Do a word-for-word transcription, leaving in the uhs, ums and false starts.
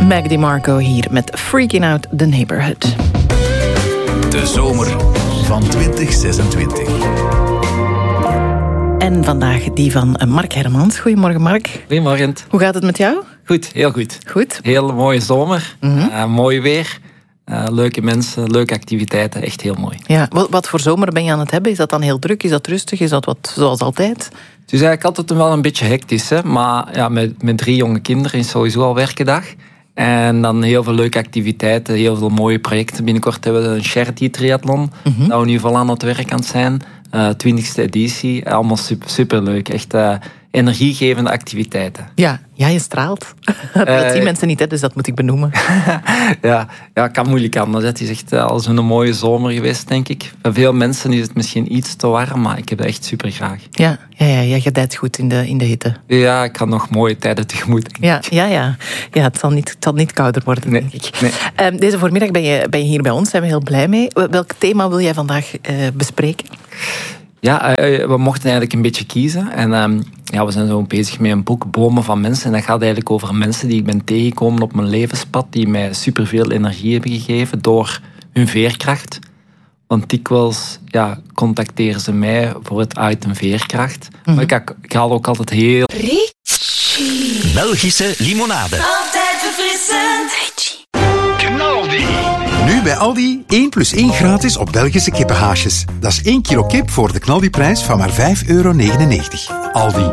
Mac DeMarco hier met Freaking Out the Neighborhood. De zomer van twintig zesentwintig. En vandaag die van Mark Hermans. Goedemorgen, Mark. Goedemorgen. Hoe gaat het met jou? Goed, heel goed. Goed. Heel mooie zomer, Mm-hmm. uh, mooi weer, uh, leuke mensen, leuke activiteiten, echt heel mooi. Ja, wat, wat voor zomer ben je aan het hebben? Is dat dan heel druk? Is dat rustig? Is dat wat zoals altijd? Het is eigenlijk altijd wel een beetje hectisch, hè? Maar ja, met, met drie jonge kinderen is sowieso al werkendag. En dan heel veel leuke activiteiten, heel veel mooie projecten. Binnenkort hebben we een charity triathlon, mm-hmm. dat we nu vol aan het werk aan het zijn. Uh, twintigste editie, allemaal super, super leuk. Echt uh, energiegevende activiteiten. Ja, ja, je straalt. Dat uh, zien mensen niet, hè, dus dat moet ik benoemen. ja, ja, kan moeilijk anders. Het is echt uh, al zo'n mooie zomer geweest, denk ik. Voor veel mensen is het misschien iets te warm, maar ik heb het echt super graag. Ja, ja, ja, ja, je dijt goed in de, in de hitte. Ja, ik kan nog mooie tijden tegemoet. Ja, ja, ja. ja het, zal niet, het zal niet kouder worden, nee, denk ik. Nee. Um, deze voormiddag ben je, ben je hier bij ons, zijn we heel blij mee. Welk thema wil jij vandaag uh, bespreken? Ja, we mochten eigenlijk een beetje kiezen. En um, ja, we zijn zo bezig met een boek, Bomen van Mensen. En dat gaat eigenlijk over mensen die ik ben tegengekomen op mijn levenspad, die mij superveel energie hebben gegeven door hun veerkracht. Want dikwijls ja, contacteren ze mij voor het uiten veerkracht. Mm-hmm. Maar ik, ik haal ook altijd heel... Richie. Belgische limonade. Altijd verfrissend. Knaldi. Nu bij Aldi één plus één gratis op Belgische kippenhaasjes. Dat is één kilo kip voor de knaldiprijs van maar vijf euro negenennegentig. Aldi.